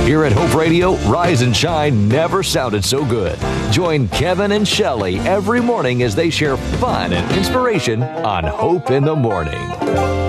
Here at Hope Radio, Rise and Shine never sounded so good. Join Kevin and Shelley every morning as they share fun and inspiration on Hope in the Morning.